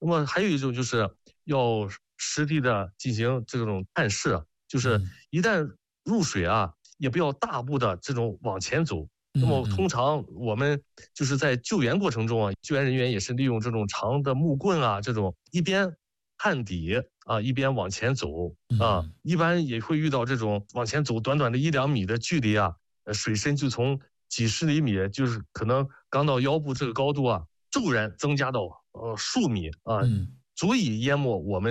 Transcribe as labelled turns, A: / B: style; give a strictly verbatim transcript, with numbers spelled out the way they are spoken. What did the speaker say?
A: 那么还有一种就是要实地的进行这种探视，就是一旦入水啊，也不要大步的这种往前走。那么通常我们就是在救援过程中啊，救援人员也是利用这种长的木棍啊，这种一边探底啊，一边往前走啊，一般也会遇到这种往前走短短的一两米的距离啊，水深就从几十厘米，就是可能刚到腰部这个高度啊，骤然增加到呃数米啊，足以淹没我们